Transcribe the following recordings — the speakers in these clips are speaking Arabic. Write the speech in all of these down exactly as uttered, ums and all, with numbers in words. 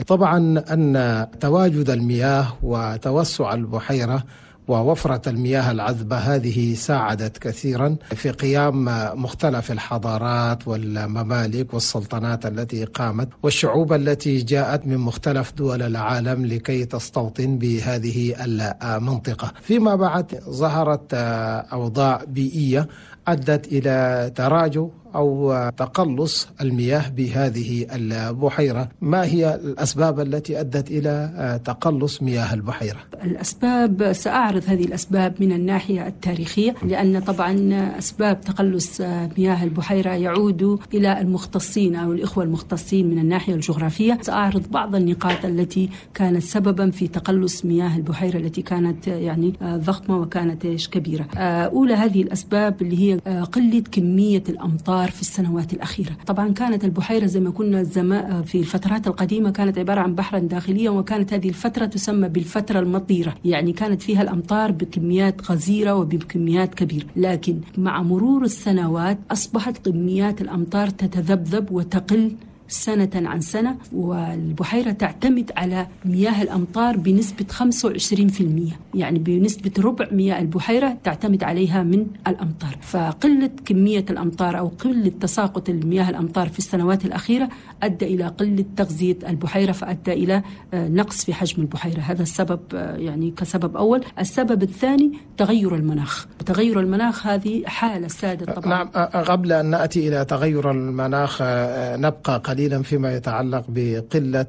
طبعا أن تواجد المياه وتوسع البحيرة ووفرة المياه العذبة هذه ساعدت كثيرا في قيام مختلف الحضارات والممالك والسلطنات التي قامت والشعوب التي جاءت من مختلف دول العالم لكي تستوطن بهذه المنطقة. فيما بعد ظهرت أوضاع بيئية أدت إلى تراجع أو تقلص المياه بهذه البحيرة. ما هي الأسباب التي أدت إلى تقلص مياه البحيرة؟ الأسباب سأعرض هذه الأسباب من الناحية التاريخية، لأن طبعا أسباب تقلص مياه البحيرة يعود إلى المختصين أو الإخوة المختصين من الناحية الجغرافية. سأعرض بعض النقاط التي كانت سببا في تقلص مياه البحيرة التي كانت يعني ضخمة وكانت كبيرة. أولى هذه الأسباب اللي هي قلة كمية الأمطار في السنوات الأخيرة. طبعا كانت البحيرة زي ما كنا الزمان في الفترات القديمة كانت عبارة عن بحرا داخليا، وكانت هذه الفترة تسمى بالفترة المطيرة، يعني كانت فيها الأمطار بكميات غزيرة وبكميات كبيرة. لكن مع مرور السنوات أصبحت كميات الأمطار تتذبذب وتقل سنة عن سنة، والبحيرة تعتمد على مياه الأمطار بنسبة خمسة وعشرين بالمئة، يعني بنسبة ربع مياه البحيرة تعتمد عليها من الأمطار. فقلة كمية الأمطار أو قلة تساقط المياه الأمطار في السنوات الأخيرة أدى إلى قلة تغذية البحيرة، فأدى إلى نقص في حجم البحيرة. هذا السبب يعني كسبب أول. السبب الثاني تغير المناخ. تغير المناخ هذه حالة سادة طبعا. نعم، قبل أن نأتي إلى تغير المناخ نبقى قليلا فيما يتعلق بقلة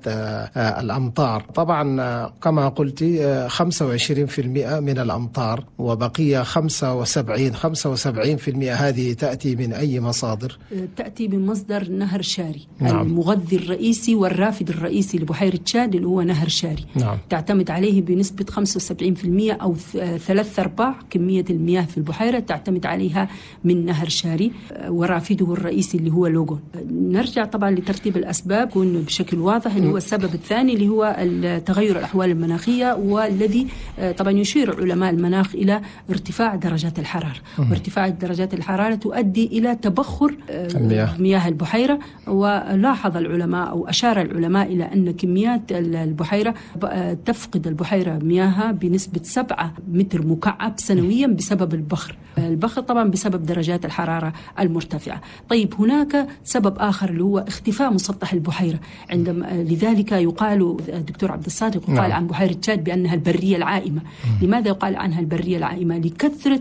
الأمطار. طبعا كما قلت خمسة وعشرين بالمئة من الأمطار، وبقية خمسة وسبعين بالمئة هذه تأتي من أي مصادر؟ تأتي من مصدر نهر شاري. نعم. المغذي الرئيسي والرافد الرئيسي لبحيرة تشاد اللي هو نهر شاري. نعم. تعتمد عليه بنسبة خمسة وسبعين بالمئة أو ثلاث أرباع كمية المياه في البحيرة تعتمد عليها من نهر شاري، ورافده الرئيسي اللي هو لوغون. نرجع طبعا لترتيب الأسباب يكون بشكل واضح، اللي هو السبب الثاني اللي هو تغير الأحوال المناخية، والذي طبعا يشير علماء المناخ إلى ارتفاع درجات الحرارة. وارتفاع درجات الحرارة تؤدي إلى تبخر المياه. مياه البحيرة. ولاحظ العلماء أو أشار العلماء إلى أن كميات البحيرة تفقد البحيرة مياهها بنسبة سبعة متر مكعب سنويا بسبب البخر. البخر طبعا بسبب درجات الحرارة المرتفعة. طيب هناك سبب آخر اللي هو اختفاء مسطح البحيرة. عندما لذلك يقال الدكتور عبد الصادق يقال نعم. عن بحيرة تشاد بأنها البرية العائمة. م. لماذا يقال عنها البرية العائمة؟ لكثرة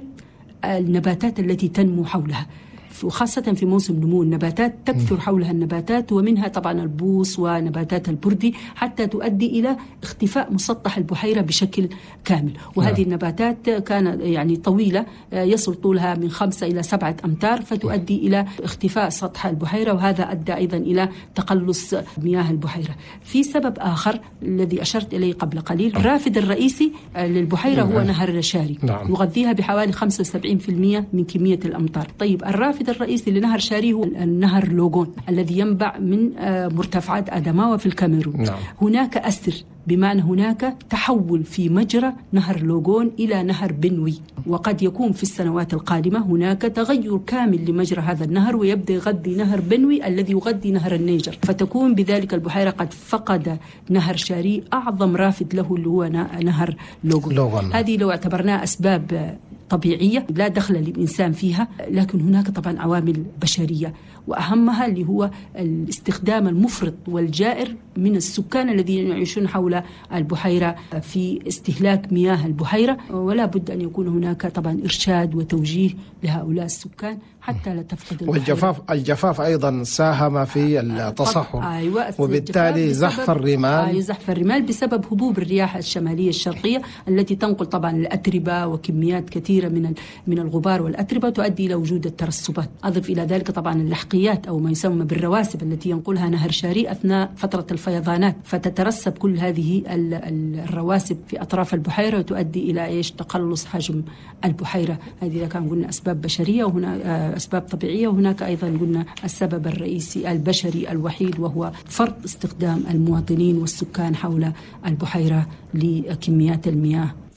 النباتات التي تنمو حولها، وخاصة في موسم نمو النباتات تكثر حولها النباتات، ومنها طبعا البوص ونباتات البردي، حتى تؤدي إلى اختفاء مسطح البحيرة بشكل كامل. وهذه نعم. النباتات كانت يعني طويلة، يصل طولها من خمسة إلى سبعة أمتار، فتؤدي إلى اختفاء سطح البحيرة، وهذا أدى أيضا إلى تقلص مياه البحيرة. في سبب آخر الذي أشرت إليه قبل قليل، الرافد الرئيسي للبحيرة هو نهر شاري، نعم. يغذيها بحوالي خمسة وسبعين بالمئة من كمية الأمطار. طيب الرافد الرئيسي لنهر شاري هو النهر لوغون الذي ينبع من مرتفعات أدماوة في الكاميرون. نعم. هناك أسر، بمعنى هناك تحول في مجرى نهر لوغون إلى نهر بنوي، وقد يكون في السنوات القادمة هناك تغير كامل لمجرى هذا النهر، ويبدأ يغذي نهر بنوي الذي يغذي نهر النيجر، فتكون بذلك البحيرة قد فقد نهر شاري أعظم رافد له اللي هو نهر لوغون. لوغون. هذه لو اعتبرناها أسباب طبيعية لا دخل للإنسان فيها، لكن هناك طبعا عوامل بشرية، وأهمها اللي هو الاستخدام المفرط والجائر من السكان الذين يعيشون حول البحيرة في استهلاك مياه البحيرة. ولا بد أن يكون هناك طبعا إرشاد وتوجيه لهؤلاء السكان حتى لا تفقد البحيرة. والجفاف الجفاف أيضا ساهم في التصحر. أيوة، وبالتالي زحف الرمال. أيوة، زحف الرمال بسبب هبوب الرياح الشمالية الشرقية التي تنقل طبعا الأتربة وكميات كثيرة من من الغبار والأتربة، تؤدي إلى وجود الترسبات. أضف إلى ذلك طبعا اللحقيات أو ما يسمى بالرواسب التي ينقلها نهر شاري أثناء فترة الفيضانات، فتترسب كل هذه الرواسب في أطراف البحيرة وتؤدي إلى إيش؟ تقلص حجم البحيرة. هذه إذا كان قلنا أسباب بشرية، وهنا أسباب طبيعية، وهناك أيضا قلنا السبب الرئيسي البشري الوحيد وهو فرض استخدام المواطنين والسكان حول البحيرة لكميات المياه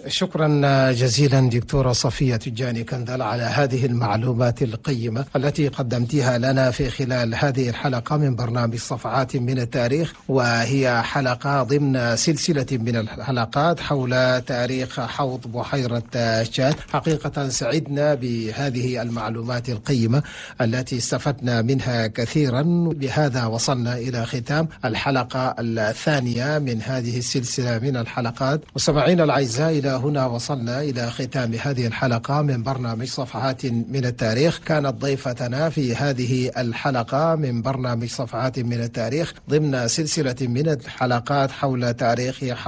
شكرا جزيلا دكتورة صفية تجاني كندل على هذه المعلومات القيمة التي قدمتها لنا في خلال هذه الحلقة من برنامج صفحات من التاريخ، وهي حلقة ضمن سلسلة من الحلقات حول تاريخ حوض بحيرة تشاد. حقيقة سعدنا بهذه المعلومات القيمة التي استفدنا منها كثيرا. بهذا وصلنا إلى ختام الحلقة الثانية من هذه السلسلة من الحلقات. مستمعينا الأعزاء، إلى هنا وصلنا إلى ختام هذه الحلقة من برنامج صفحات من التاريخ. كانت ضيفتنا في هذه الحلقة من برنامج صفحات من التاريخ ضمن سلسلة من الحلقات حول تاريخ